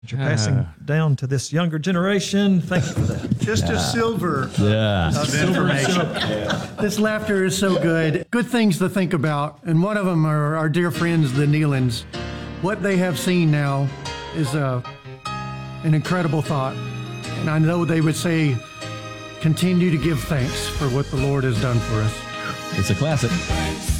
that you're passing down to this younger generation. Thank you for that. Just a silver Yeah. Information. This laughter is so good. Good things to think about. And one of them are our dear friends, the Nealons. What they have seen now is an incredible thought. And I know they would say, continue to give thanks for what the Lord has done for us. It's a classic.